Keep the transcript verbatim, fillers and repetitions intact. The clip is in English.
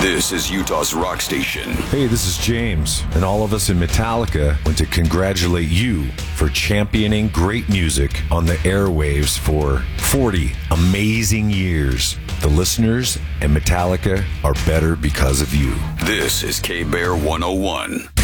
This is Utah's rock station. Hey, this is James, and all of us in Metallica want to congratulate you for championing great music on the airwaves for forty amazing years. The listeners and Metallica are better because of you. This is K-Bear one oh one.